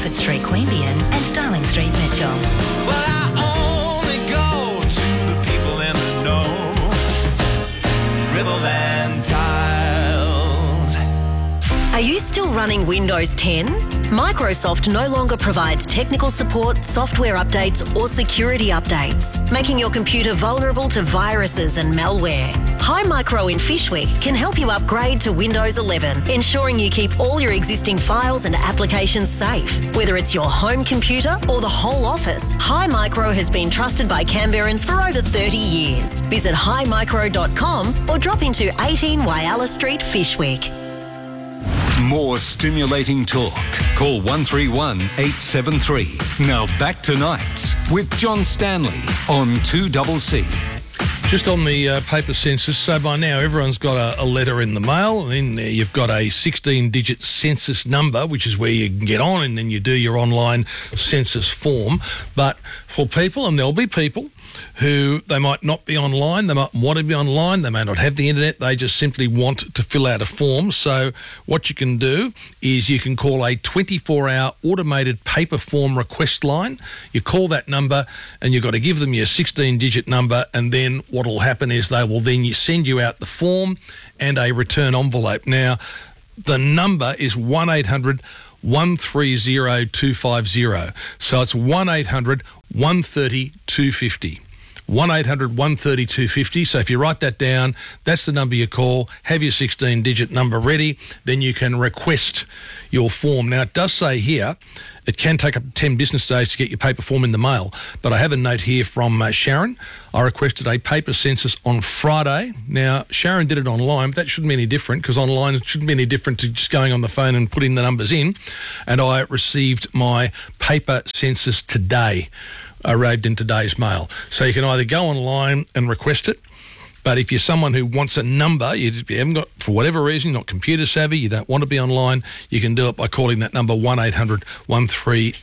Moffat Street, Queanbeyan and Darling Street, Mitchell. Well, I only go to the people in the know. Riverland Tiles. Are you still running Windows 10? Microsoft no longer provides technical support, software updates or security updates, making your computer vulnerable to viruses and malware. Hi Micro in Fishwick can help you upgrade to Windows 11, ensuring you keep all your existing files and applications safe. Whether it's your home computer or the whole office, Hi Micro has been trusted by Canberrans for over 30 years. Visit highmicro.com or drop into 18 Whyalla Street, Fishwick. More stimulating talk. Call 131 873. Now back to Nights with John Stanley on 2CC. Just on the paper census, so by now everyone's got a letter in the mail, and in there you've got a 16-digit census number, which is where you can get on and then you do your online census form. But for people, and there'll be people who they might not be online, they might want to be online, they may not have the internet, they just simply want to fill out a form. So what you can do is you can call a 24-hour automated paper form request line. You call that number and you've got to give them your 16-digit number, and then what will happen is they will then send you out the form and a return envelope. Now, the number is 1800 130 250. So it's 1800 130 250. 1800 130 250. So if you write that down, that's the number you call. Have your 16-digit number ready. Then you can request your form. Now, it does say here it can take up to 10 business days to get your paper form in the mail. But I have a note here from Sharon. I requested a paper census on Friday. Now, Sharon did it online, but that shouldn't be any different, because online it shouldn't be any different to just going on the phone and putting the numbers in. And I received my paper census today. Arrived in today's mail. So you can either go online and request it, but if you're someone who wants a number, you haven't got, for whatever reason, not computer savvy, you don't want to be online, you can do it by calling that number 1800 130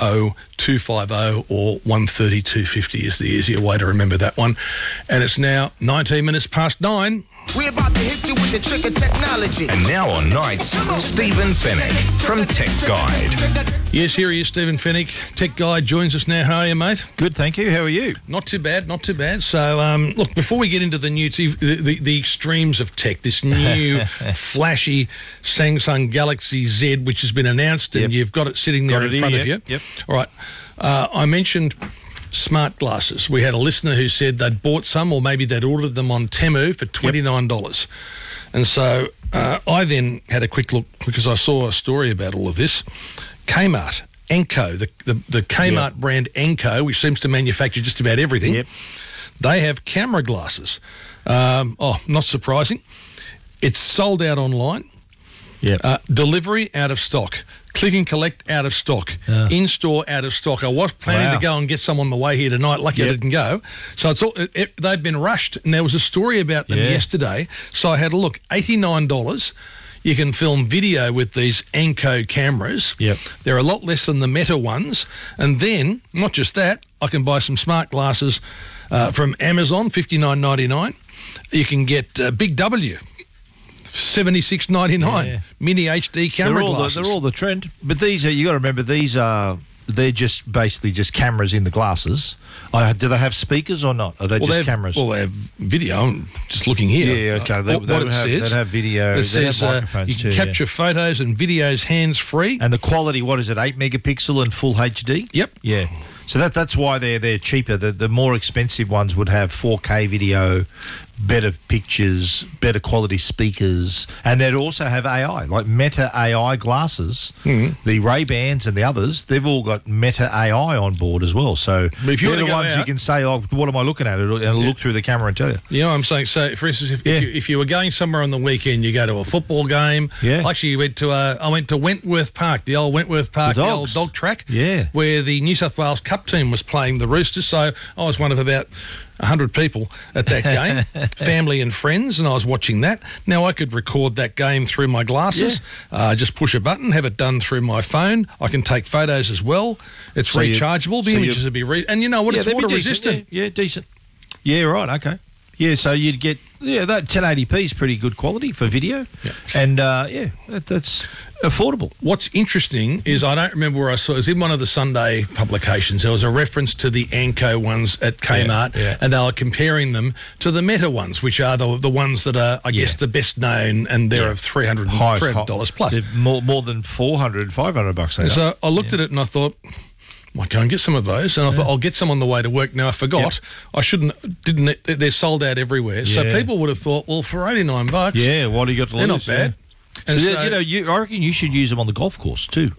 250 or 130 250 is the easier way to remember that one. And it's now 19 minutes past 9. We're about to hit you with the trick of technology. And now on Nights, Stephen Fennick from Tech Guide. Yes, here he is, Stephen Fennick. Tech Guide joins us now. How are you, mate? Good, thank you. How are you? Not too bad, not too bad. So, look, before we get into the new, the extremes of tech, this new flashy Samsung Galaxy Z, which has been announced, and you've got it sitting there in front of you. Yep. All right. I mentioned smart glasses. We had a listener who said they'd bought some, or maybe they'd ordered them on Temu for $29. And so I then had a quick look, because I saw a story about all of this. Kmart, Anko, the Kmart brand Anko, which seems to manufacture just about everything, they have camera glasses. Not surprising. It's sold out online. Delivery out of stock. Click and collect out of stock. In-store out of stock. I was planning to go and get some on the way here tonight. Lucky I didn't go. So it's all they've been rushed, and there was a story about them yesterday. So I had a look. $89. You can film video with these Anko cameras. They're a lot less than the Meta ones. And then, not just that, I can buy some smart glasses from Amazon, $59.99. You can get Big W, $76.99. Mini HD camera glasses. They're all the trend. But these are, you got to remember, they're just basically just cameras in the glasses. Do they have speakers or not? Are they just cameras? Well, they have video. I'm just looking here. Yeah, okay. They have video. It says have microphones you can capture photos and videos hands-free. And the quality, what is it, 8 megapixel and full HD? Yep. Yeah. So that's why they're cheaper. The more expensive ones would have 4K video, better pictures, better quality speakers, and they'd also have AI, like Meta AI glasses. The Ray-Bans and the others, they've all got Meta AI on board as well. So they're the ones you can say, oh, what am I looking at? And it'll look through the camera and tell you. You know what I'm saying? So, for instance, if you were going somewhere on the weekend, you go to a football game. Actually, I went to Wentworth Park, the old Wentworth Park, the old dog track, where the New South Wales Cup team was playing the Roosters. So I was one of about 100 people at that game, family and friends, and I was watching that. Now, I could record that game through my glasses, just push a button, have it done through my phone. I can take photos as well. It's rechargeable. The images would be... and you know what? It's water resistant. Yeah, decent. Yeah, right, okay. Yeah, so you'd get that 1080p is pretty good quality for video, and that's affordable. What's interesting is I don't remember where I saw it. It was in one of the Sunday publications. There was a reference to the Anko ones at Kmart, and they were comparing them to the Meta ones, which are the ones that are, I guess, the best known, and they're of $300 plus. They're more than $400, $500. So I looked at it and I thought, might go and get some of those, and I thought I'll get some on the way to work. Now I forgot, they're sold out everywhere. So people would have thought, well, for $89, what do you got to lose? They're not bad. And so, I reckon you should use them on the golf course too.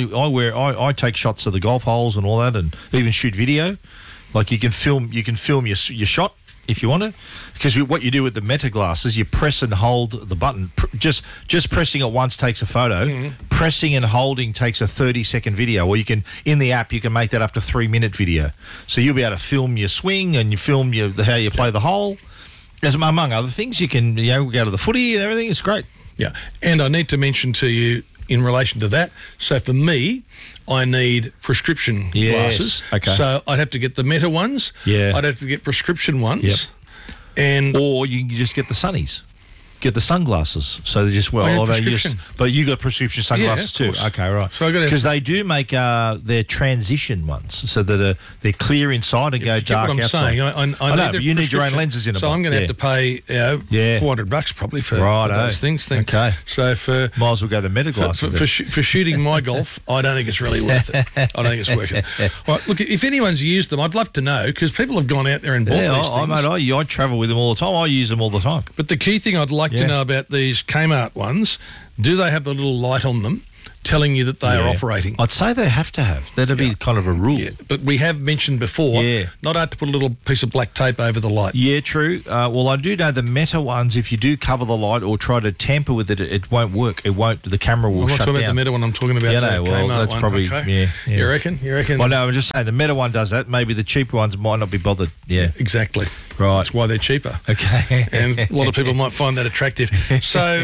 I take shots of the golf holes and all that, and even shoot video. Like you can film your shot if you want to, because what you do with the Meta glasses, you press and hold the button. Just pressing it once takes a photo. Mm-hmm. Pressing and holding takes a 30-second video. Or you can, in the app, you can make that up to 3-minute video. So you'll be able to film your swing and you film how you play the hole. As among other things, you can go to the footy and everything. It's great. Yeah, and I need to mention to you in relation to that, so for me, I need prescription glasses. Okay. So I'd have to get the Meta ones. Yeah. I'd have to get prescription ones. Yep. Or you can just get the sunnies. Get the sunglasses. So they just but you got prescription sunglasses too. Okay, right. So because they do make their transition ones, so that they're clear inside and go dark outside. Saying. I know, but you need your own lenses in them. So I'm going to have to pay $400 probably for those things. Okay. So might as well go the Meta glasses for shooting my golf, I don't think it's really worth it. I don't think it's working. Right, look, if anyone's used them, I'd love to know, because people have gone out there and bought these things. I travel with them all the time. I use them all the time. But the key thing I'd like to know about these Kmart ones, do they have the little light on them telling you that they are operating? I'd say they have to have. That'd be kind of a rule. Yeah, but we have mentioned before, not hard to put a little piece of black tape over the light. Yeah, true. Well, I do know the Meta ones, if you do cover the light or try to tamper with it, it won't work. It won't. The camera will shut down. I'm not talking about the Meta one. I'm talking about the Kmart that's one. Probably, okay. You reckon? Well, no, I'm just saying the Meta one does that. Maybe the cheaper ones might not be bothered. Yeah. Exactly. Right. That's why they're cheaper. Okay. And a lot of people might find that attractive. So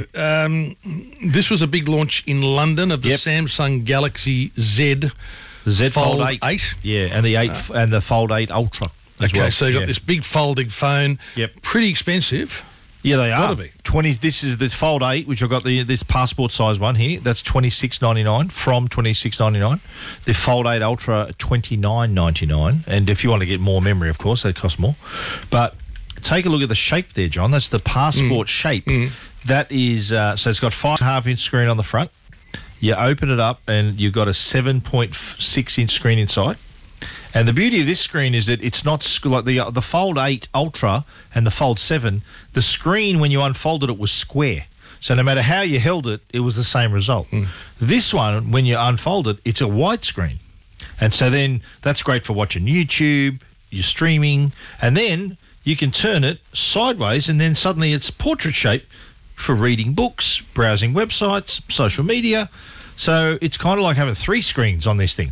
this was a big launch in London of the Samsung Galaxy Z. The Z Fold 8. Yeah, and the 8 and the Fold 8 Ultra as well. So you've got this big folding phone. Yep. Pretty expensive. Yeah, they are. Gotta be. 20. This is this Fold 8, which I've got this passport size one here. That's $26.99 from $26.99. The Fold 8 Ultra $29.99, and if you want to get more memory, of course, that costs more. But take a look at the shape there, John. That's the passport shape. That is so it's got 5.5-inch screen on the front. You open it up, and you've got a 7.6-inch screen inside. And the beauty of this screen is that it's not like the Fold 8 Ultra and the Fold 7. The screen, when you unfolded it, was square. So no matter how you held it, it was the same result. This one, when you unfold it, it's a wide screen. And so then that's great for watching YouTube, you're streaming, and then you can turn it sideways, and then suddenly it's portrait shape for reading books, browsing websites, social media. So it's kind of like having 3 screens on this thing.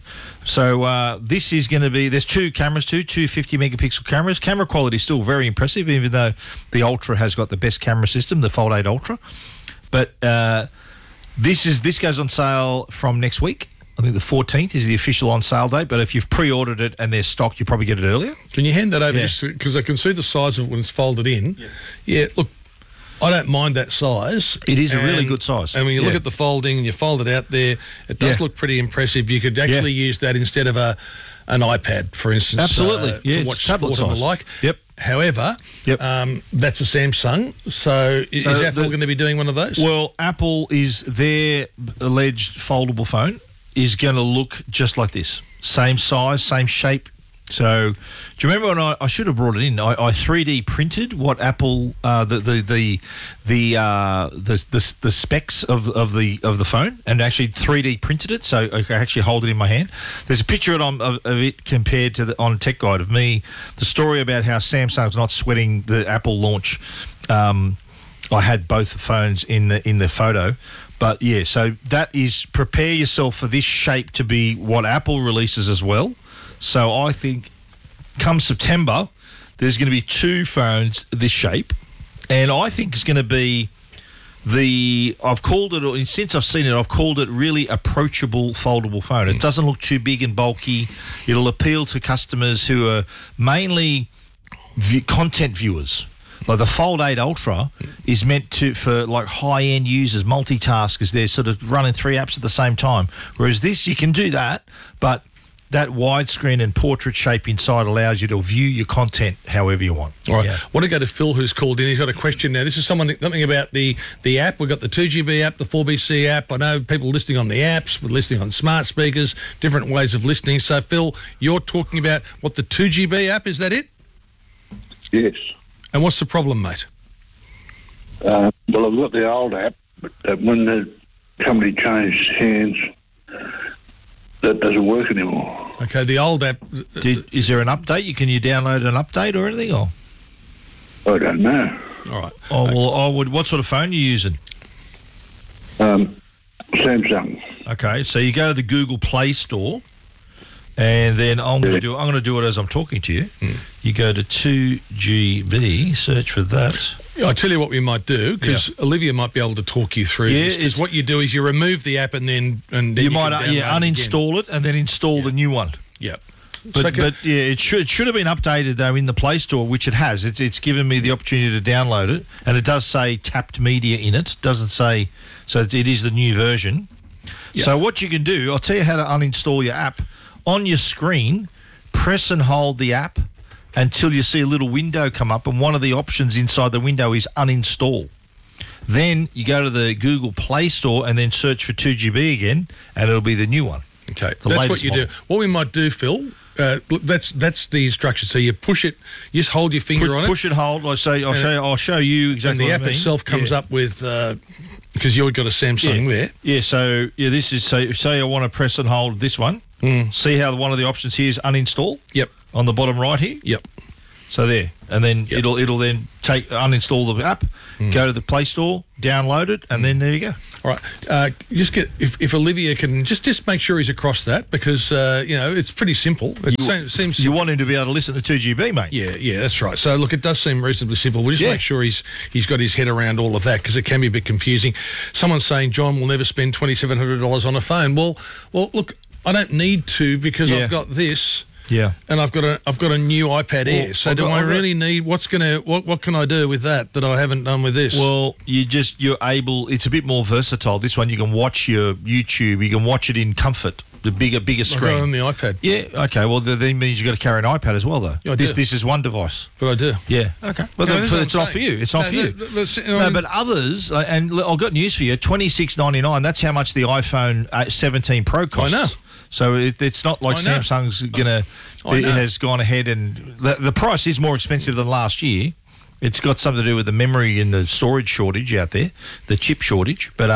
So this is going to be, there's 2 cameras too, 2 50-megapixel cameras. Camera quality is still very impressive, even though the Ultra has got the best camera system, the Fold 8 Ultra. But this goes on sale from next week. I think the 14th is the official on sale date, but if you've pre-ordered it and they're stocked, you probably get it earlier. Can you hand that over just because I can see the size of it when it's folded in? Yeah, look, I don't mind that size. It is a really good size. And when you look at the folding and you fold it out there, it does look pretty impressive. You could actually use that instead of an iPad, for instance. Absolutely. To watch sport and the like. Yep. However, that's a Samsung. So is Apple going to be doing one of those? Well, Apple is their alleged foldable phone is going to look just like this. Same size, same shape. So, do you remember when I should have brought it in? I 3D printed what Apple the specs of the phone, and actually 3D printed it, so I can actually hold it in my hand. There's a picture of it compared to on Tech Guide of me. The story about how Samsung's not sweating the Apple launch. I had both phones in the photo. But yeah, so that is, prepare yourself for this shape to be what Apple releases as well. So I think come September, there's going to be 2 phones this shape. And I think it's going to be I've called it, since I've seen it, I've called it really approachable foldable phone. It doesn't look too big and bulky. It'll appeal to customers who are mainly content viewers. Like the Fold 8 Ultra is meant for like high-end users, multitaskers. They're sort of running 3 apps at the same time. Whereas this, you can do that, but that widescreen and portrait shape inside allows you to view your content however you want. All right. Yeah. I want to go to Phil, who's called in. He's got a question now. This is something about the app. We've got the 2GB app, the 4BC app. I know people listening on the apps, but listening on smart speakers, different ways of listening. So, Phil, you're talking about what, the 2GB app, is that it? Yes. And what's the problem, mate? Well, I've got the old app, but when the company changed hands, that doesn't work anymore. Okay, the old app... Is there an update? Can you download an update or anything? Or? I don't know. All right. Oh, well, what sort of phone are you using? Samsung. Okay, so you go to the Google Play Store, and then I'm going to do it as I'm talking to you. You go to 2GB, search for that. I'll tell you what we might do, because Olivia might be able to talk you through this. Because what you do is you remove the app and then you might can download uninstall it and then install the new one. Yep. But it should have been updated though in the Play Store, which it has. It's given me the opportunity to download it, and it does say tapped media in it. It doesn't say, so it is the new version. Yep. So what you can do, I'll tell you how to uninstall your app. On your screen, press and hold the app until you see a little window come up, and one of the options inside the window is uninstall. Then you go to the Google Play Store and then search for 2GB again, and it'll be the new one. Okay, that's what you do. What we might do, Phil, that's the instruction. So you push it, you just hold your finger on it. Push and hold. I'll show you exactly. And the app itself comes up with, because you've got a Samsung there. Yeah. So this is say I want to press and hold this one. See how one of the options here is uninstall. Yep. On the bottom right here. Yep. So there, and then it'll then uninstall the app, go to the Play Store, download it, and then there you go. All right, just get if Olivia can just make sure he's across that, because it's pretty simple. It seems simple. You want him to be able to listen to 2GB, mate. Yeah, that's right. So look, it does seem reasonably simple. We'll just make sure he's got his head around all of that, because it can be a bit confusing. Someone's saying John will never spend $2,700 on a phone. Well, look, I don't need to, because I've got this. Yeah, and I've got a new iPad Air. So do I really need? What can I do with that I haven't done with this? Well, you're able. It's a bit more versatile. This one you can watch your YouTube. You can watch it in comfort. The bigger screen on the iPad. Yeah. Okay. Well, that means you've got to carry an iPad as well, though. I do. This is one device. But I do. Yeah. Okay. Well, it's not for you. It's not for you. No, but others, and I've got news for you. $26.99. That's how much the iPhone 17 Pro costs. I know. So it's not like Samsung's it has gone ahead, and the price is more expensive than last year. It's got something to do with the memory and the storage shortage out there, the chip shortage. But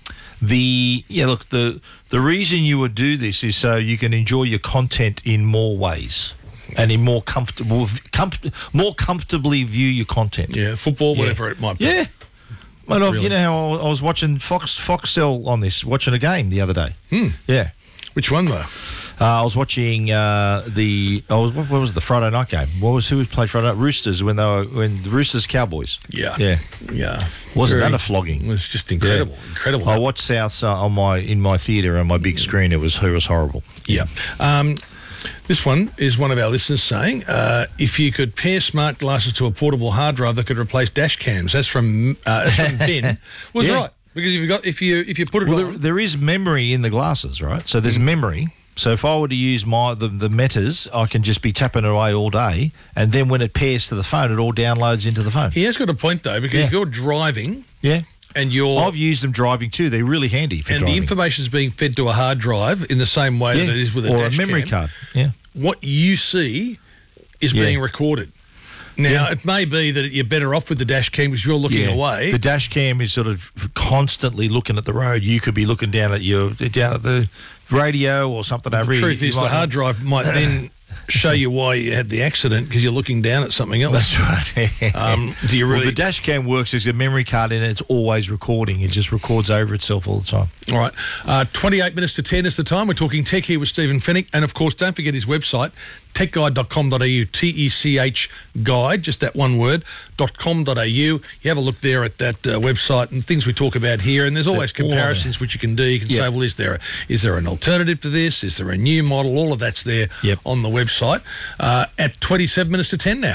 the reason you would do this is so you can enjoy your content in more ways and in more comfortably view your content. Yeah, football, whatever it might be. Yeah. Well, you know how I was watching Foxtel on this, watching a game the other day. Yeah. Which one though? I was watching what was it, the Friday night game? Who played Friday night? Roosters when the Roosters Cowboys. Yeah. Wasn't that a flogging? It was just incredible. Yeah. Incredible. I watched South in my theatre on my big screen. It was horrible. Yeah. This one is one of our listeners saying, if you could pair smart glasses to a portable hard drive that could replace dash cams. That's from Ben. Was right. Because if you put it on, there is memory in the glasses, right? So there's memory. So if I were to use the Metas, I can just be tapping away all day, and then when it pairs to the phone, it all downloads into the phone. He has got a point though, because if you're driving, and I've used them driving too. They're really handy for driving. The information is being fed to a hard drive in the same way that it is with a dash memory cam. card. Yeah, what you see is being recorded. Now, it may be that you're better off with the dash cam because you're looking away. The dash cam is sort of constantly looking at the road. You could be looking down at the radio or something. The truth is the hard drive might then show you why you had the accident because you're looking down at something else. That's right. Do you really? Well, the dash cam works as a memory card in it. It's always recording. It just records over itself all the time. All right. 28 minutes to 10 is the time. We're talking tech here with Stephen Fennick. And, of course, don't forget his website, techguide.com.au, TECH guide, just that one word, .com.au. You have a look there at that website and things we talk about here. And there's always comparisons which you can do. You can say, well, is there an alternative to this? Is there a new model? All of that's there on the website. At 27 minutes to 10 now.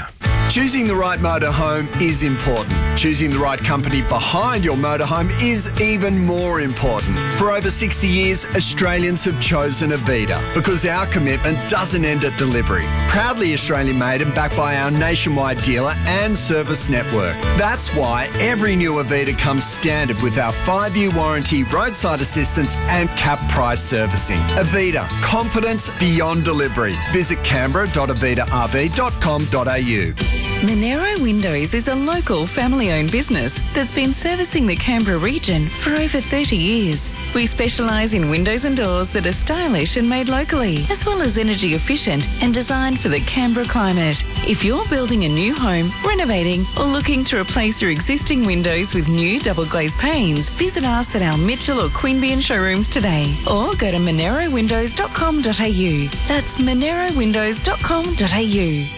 Choosing the right motorhome is important. Choosing the right company behind your motorhome is even more important. For over 60 years, Australians have chosen Avita because our commitment doesn't end at delivery. Proudly Australian made and backed by our nationwide dealer and service network. That's why every new Avita comes standard with our 5-year warranty, roadside assistance and cap price servicing. Avita, confidence beyond delivery. Visit canberra.avitarv.com.au. Monero Windows is a local family-owned business that's been servicing the Canberra region for over 30 years. We specialise in windows and doors that are stylish and made locally, as well as energy efficient and designed for the Canberra climate. If you're building a new home, renovating or looking to replace your existing windows with new double glazed panes, visit us at our Mitchell or Queanbeyan showrooms today or go to monerowindows.com.au. That's monerowindows.com.au.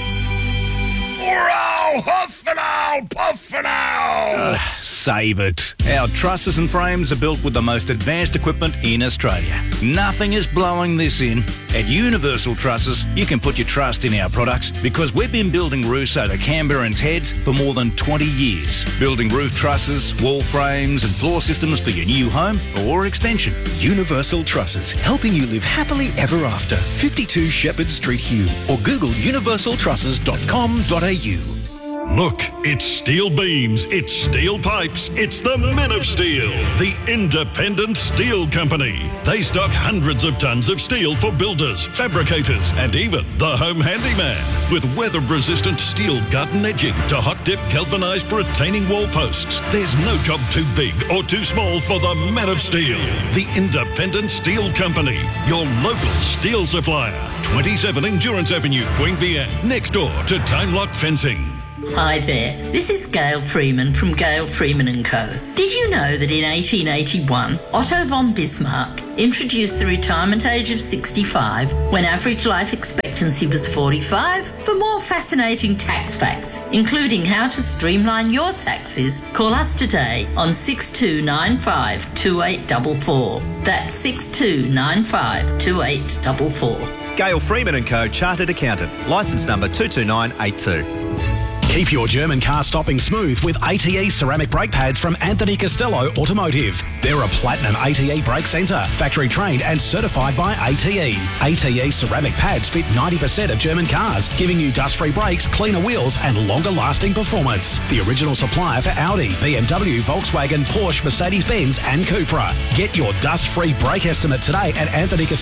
Save it. Our trusses and frames are built with the most advanced equipment in Australia. Nothing is blowing this in. At Universal Trusses, you can put your trust in our products because we've been building roofs over Canberrans' heads for more than 20 years. Building roof trusses, wall frames and floor systems for your new home or extension. Universal Trusses, helping you live happily ever after. 52 Shepherd Street, Hugh, or Google universaltrusses.com.au. Look, it's steel beams, it's steel pipes, it's the Men of Steel, the independent steel company. They stock hundreds of tons of steel for builders, fabricators, and even the home handyman. With weather-resistant steel gut and edging to hot-dip galvanised retaining wall posts, there's no job too big or too small for the Men of Steel, the independent steel company, your local steel supplier. 27 Endurance Avenue, Queanbeyan, next door to Time Lock Fencing. Hi there, this is Gail Freeman from Gail Freeman & Co. Did you know that in 1881, Otto von Bismarck introduced the retirement age of 65 when average life expectancy was 45? For more fascinating tax facts, including how to streamline your taxes, call us today on 6295 2844. That's 6295 2844. Gail Freeman & Co. Chartered Accountant, licence number 22982. Keep your German car stopping smooth with ATE ceramic brake pads from Anthony Costello Automotive. They're a platinum ATE brake centre, factory trained and certified by ATE. ATE ceramic pads fit 90% of German cars, giving you dust-free brakes, cleaner wheels and longer-lasting performance. The original supplier for Audi, BMW, Volkswagen, Porsche, Mercedes-Benz and Cupra. Get your dust-free brake estimate today at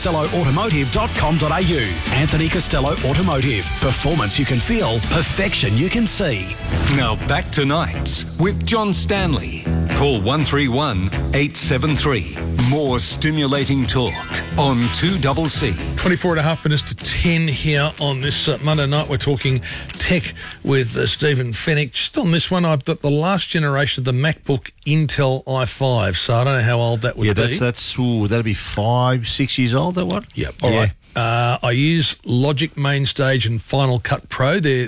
anthonycostelloautomotive.com.au. Anthony Costello Automotive. Performance you can feel, perfection you can see. Now back to Nights with John Stanley. Call 131 873. More stimulating talk on 2CC. 24 and a half minutes to 10 here on this Monday night. We're talking tech with Stephen Fenech. Just on this one, I've got the last generation of the MacBook Intel i5, so I don't know how old that would be. Yeah, that'd be 5-6 years old, that one? Yep. All right. I use Logic Mainstage and Final Cut Pro. They're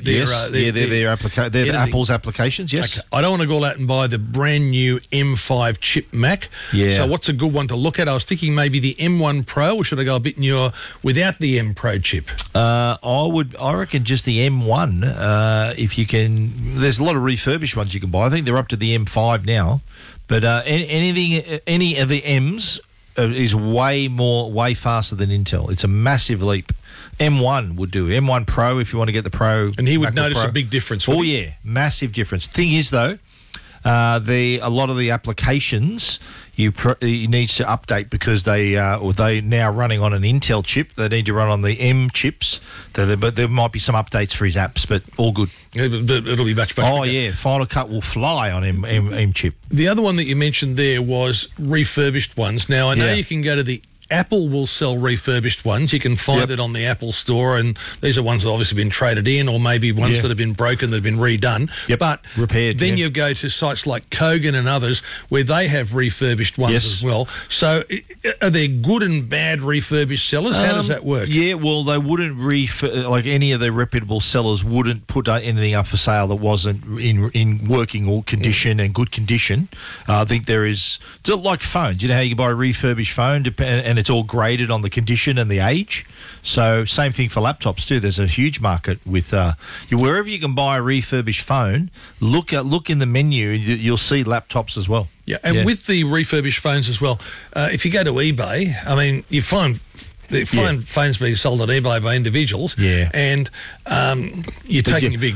Apple's applications, yes. Okay. I don't want to go out and buy the brand new M5 chip Mac. Yeah. So what's a good one to look at? I was thinking maybe the M1 Pro, or should I go a bit newer without the M Pro chip? I reckon just the M1, if you can. There's a lot of refurbished ones you can buy. I think they're up to the M5 now. But any of the M's is way faster than Intel. It's a massive leap. M1 would do. M1 Pro if you want to get the Pro. And he would MacBook notice Pro. a big difference. Oh, yeah. Massive difference. Thing is, though, a lot of the applications you need to update because they now running on an Intel chip. They need to run on the M chips. But there might be some updates for his apps, but all good. It'll be much Oh, quicker. yeah. Final Cut will fly on M chip. The other one that you mentioned there was refurbished ones. Now, I know you can go to the Apple will sell refurbished ones. You can find it on the Apple store, and these are ones that have obviously been traded in or maybe ones that have been broken that have been redone. But repaired. Then you go to sites like Kogan and others where they have refurbished ones as well. So are there good and bad refurbished sellers? How does that work? Yeah, well, they wouldn't like any of the reputable sellers wouldn't put anything up for sale that wasn't in working or condition and good condition. I think there is, like phones. You know how you can buy a refurbished phone and it's all graded on the condition and the age. So same thing for laptops too. There's a huge market with wherever you can buy a refurbished phone. Look in the menu, you'll see laptops as well. Yeah, and with the refurbished phones as well, if you go to eBay, I mean, you find phones being sold on eBay by individuals, and you're taking a bit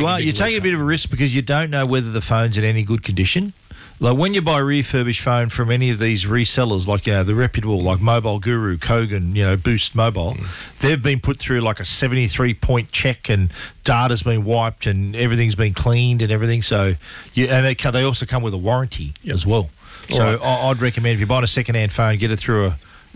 of a risk because you don't know whether the phone's in any good condition. Like when you buy a refurbished phone from any of these resellers, like the reputable, like Mobile Guru, Kogan, Boost Mobile, they've been put through like a 73-point check, and data's been wiped, and everything's been cleaned and everything. So, and they also come with a warranty as well. So I'd recommend if you're buying a second-hand phone, get it through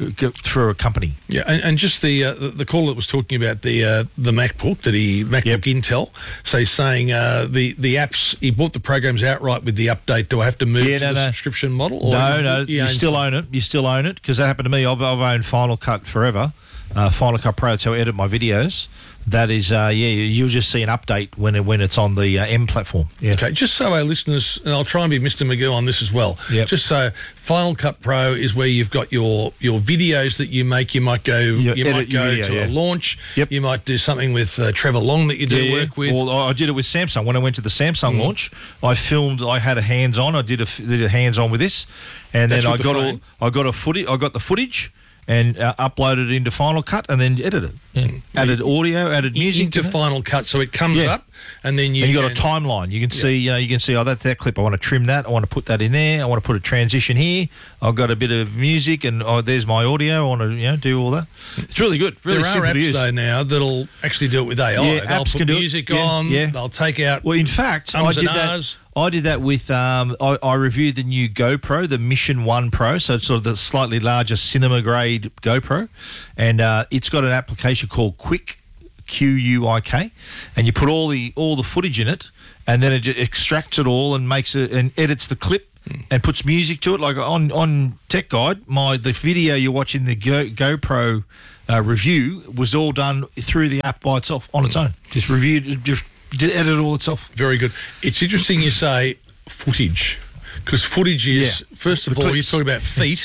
a company. Yeah, and just the call that was talking about the MacBook Intel. So he's saying the apps, he bought the programs outright with the update. Do I have to move to the subscription model? Or no, you still own it. You still own it, because that happened to me. I've owned Final Cut forever. Final Cut Pro, that's how I edit my videos. That is, you'll just see an update when it's on the M platform. Yeah. Okay, just so our listeners, and I'll try and be Mr. Magoo on this as well. Yep. Just so Final Cut Pro is where you've got your videos that you make. You might go to a launch. Yep. You might do something with Trevor Long that you do work with. Well, I did it with Samsung. When I went to the Samsung launch, I filmed. I had a hands-on. I did a hands-on with this, and then I got the footage. And uploaded it into Final Cut, and then edited it. Added audio, added music into Final Cut, so it comes up, and then you got a timeline. You can see, oh, that's that clip. I want to trim that. I want to put that in there. I want to put a transition here. I've got a bit of music, and there's my audio. I want to do all that. It's really good. Really there are apps though now that'll actually do it with AI. Yeah, they'll apps put can do music it. on. Yeah. They'll take out. Well, in fact, I did that with, I reviewed the new GoPro, the Mission 1 Pro, so it's sort of the slightly larger cinema-grade GoPro, and it's got an application called Quick, Q-U-I-K, and you put all the footage in it, and then it extracts it all and makes it and edits the clip and puts music to it. Like on Tech Guide, the video you're watching, the GoPro review, was all done through the app by itself on its own. Just reviewed, just did edit it all itself. Very good. It's interesting you say footage, because footage is, first of all, you're talking about feet,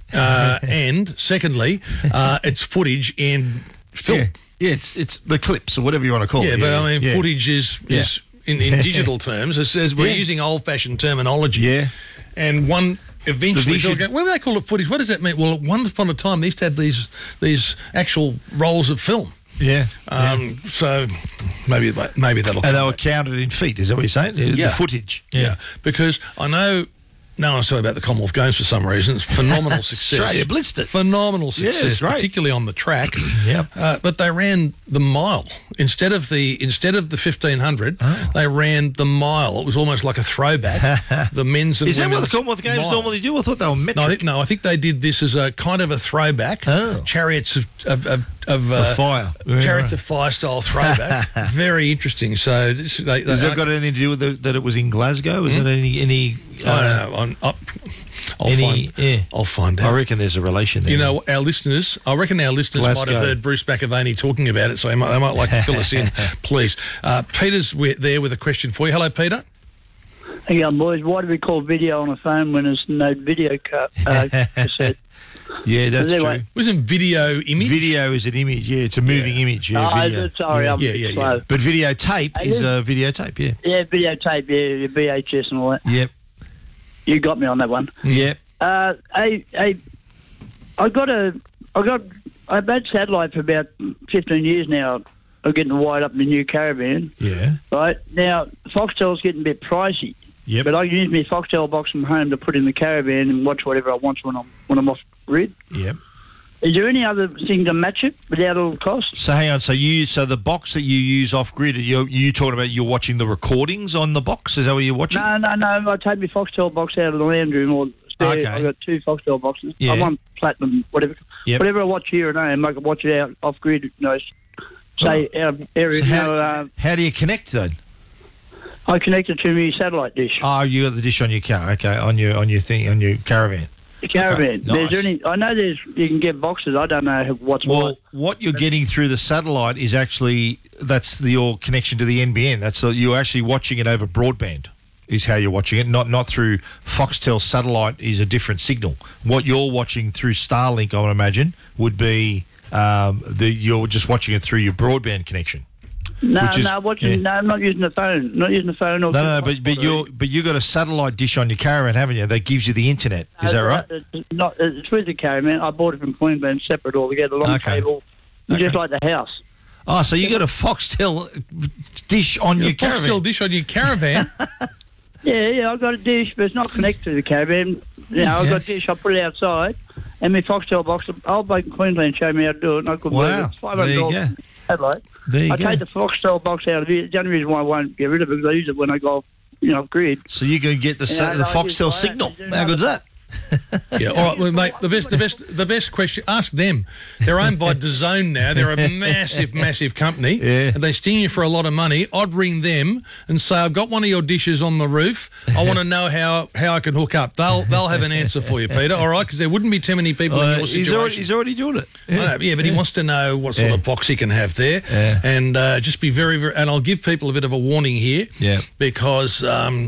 and secondly, it's footage in film. Yeah, it's the clips or whatever you want to call it. Yeah, but I mean, footage is in digital terms, it says we're using old-fashioned terminology. Yeah. And eventually people go, well, they call it footage. What does that mean? Well, once upon a time, they used to have these actual rolls of film. Yeah. So maybe that'll. And they were counted in feet. Is that what you're saying? Yeah. The footage. Yeah. Because I know. No one's talking about the Commonwealth Games for some reason. It's phenomenal success. Australia blitzed it. Phenomenal success, it's great. Particularly on the track. Yep. But they ran the mile instead of the 1500. They ran the mile. It was almost like a throwback. The men's and is that women's what the Commonwealth Games mile. normally do? I thought they were metric. No, I think they did this as a kind of a throwback. Chariots of fire. Chariots of Fire style throwback. Very interesting. So has that got anything to do with that it was in Glasgow? Is it any? I don't know. I'll find out. I reckon there's a relation there. You know, our listeners might have heard Bruce McAvaney talking about it, so they might like to fill us in, please. Peter's there with a question for you. Hello, Peter. Hang on, boys. Why do we call video on a phone when there's no video cassette? Yeah, that's true. Wasn't video image? Video is an image, it's a moving image. Yeah, sorry, I'm slow. But videotape is a videotape, Yeah, videotape, VHS and all that. Yep. You got me on that one. Yep. I've had satellite for about 15 years now. I'm getting to wide up the new caravan. Yeah. Right. Now, Foxtel's getting a bit pricey. Yep. But I can use my Foxtel box from home to put in the caravan and watch whatever I want when I'm off grid. Yep. Is there any other thing to match it without all the costs? So hang on. So the box that you use off grid, you talking about you're watching the recordings on the box? Is that what you're watching? No. I take my Foxtel box out of the lounge room or spare. Okay. I've got 2 Foxtel boxes. Yeah. I want platinum, whatever. Yep. Whatever I watch here and there, I can watch it out off grid. Say our area. So how do you connect then? I connect it to my satellite dish. Oh, you got the dish on your car. Okay, on your caravan. The caravan. Okay, nice. I know you can get boxes. I don't know what's what. Well, what you're getting through the satellite is actually your connection to the NBN. You're actually watching it over broadband. is how you're watching it, not through Foxtel satellite is a different signal. What you're watching through Starlink, I would imagine, would be you're just watching it through your broadband connection. No, I'm not using the phone. Not using the phone. Or but you got a satellite dish on your caravan, haven't you? That gives you the internet. Is that right? It's with the caravan. I bought it from Queensland, separate altogether, long cable, just like the house. Oh, so you got a Foxtel dish on your caravan? Foxtel dish on your caravan? Yeah, I've got a dish, but it's not connected to the caravan. I've got a dish. I put it outside, and my Foxtel box. Old bloke in Queensland showed me how to do it, and I could believe it. It's $500. Adelaide. I take the Foxtel box out of it. The only reason why I won't get rid of it is because I use it when I go off grid. So you can get the Foxtel signal. How good's that? Yeah, all right, well, mate. The best question. Ask them. They're owned by DAZN now. They're a massive company, and they sting you for a lot of money. I'd ring them and say, "I've got one of your dishes on the roof. I want to know how I can hook up." They'll have an answer for you, Peter. All right, because there wouldn't be too many people in your situation. He's already doing it. But he wants to know what sort of box he can have there, and just be very, very. And I'll give people a bit of a warning here, because.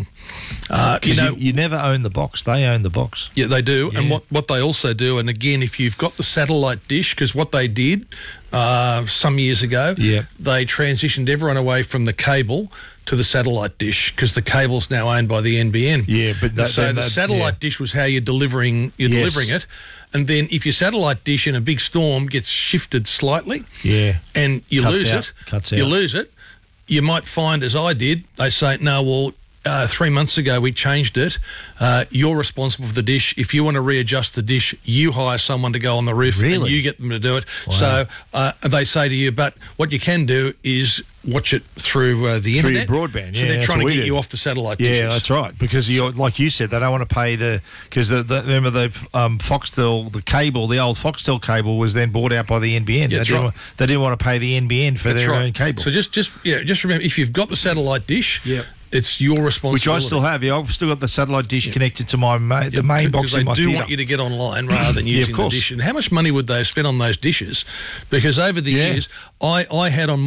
You never own the box. They own the box. Yeah, they do. Yeah. And what they also do, and again, if you've got the satellite dish, because what they did some years ago, they transitioned everyone away from the cable to the satellite dish because the cable's now owned by the NBN. Yeah, but the satellite dish was how you're delivering it, and then if your satellite dish in a big storm gets shifted slightly, and you lose it, you might find, as I did, they say, no, well. 3 months ago, we changed it. You're responsible for the dish. If you want to readjust the dish, you hire someone to go on the roof and you get them to do it. Wow. So they say to you, but what you can do is watch it through the internet. Through your broadband, So they're trying to get you off the satellite dishes. Yeah, that's right. Because, like you said, they don't want to pay because remember the Foxtel, the cable, the old Foxtel cable was then bought out by the NBN. Yeah, they didn't want to pay the NBN for their own cable. So just remember, if you've got the satellite dish, it's your responsibility. Which I still have. Yeah, I've still got the satellite dish connected to my the main box in my theatre. They do want you to get online rather than using the dish. And how much money would they spend on those dishes? Because over the years, I had on